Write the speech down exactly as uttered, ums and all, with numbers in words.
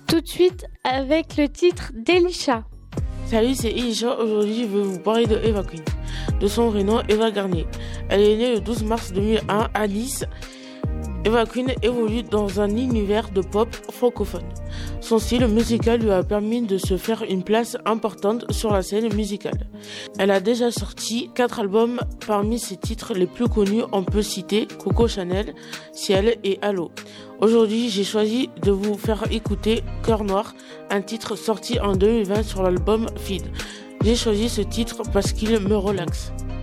Tout de suite avec le titre d'Elisha. Salut, c'est Elisha. Aujourd'hui, je vais vous parler de Eva Queen. De son vrai nom, Eva Garnier. Elle est née le douze mars deux mille un à Nice. Eva Queen évolue dans un univers de pop francophone. Son style musical lui a permis de se faire une place importante sur la scène musicale. Elle a déjà sorti quatre albums. Parmi ses titres les plus connus, on peut citer Coco Chanel, Ciel et Allô. Aujourd'hui, j'ai choisi de vous faire écouter Cœur Noir, un titre sorti en deux mille vingt sur l'album Feed. J'ai choisi ce titre parce qu'il me relaxe.